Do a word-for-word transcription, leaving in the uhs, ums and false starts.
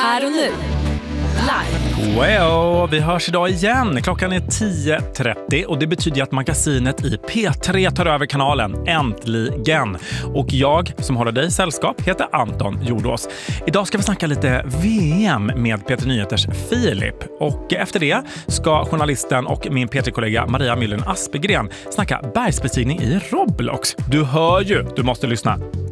Här och nu. Live. Well, vi hörs idag igen. Klockan är tio trettio och det betyder att magasinet i P tre tar över kanalen. Äntligen. Och jag som håller dig i sällskap heter Anton Jordås. Idag ska vi snacka lite V M med P tre Nyheters Filip. Och efter det ska journalisten och min P tre-kollega Maria Myllen Aspegren snacka bergsbestigning i Roblox. Du hör ju, du måste lyssna.